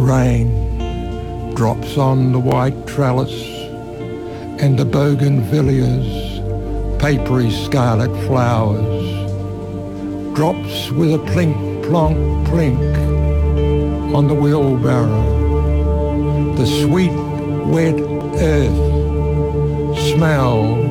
rain drops on the white trellis and the bougainvillea's papery scarlet flowers, drops with a plink plonk plink on the wheelbarrow. The sweet wet earth smells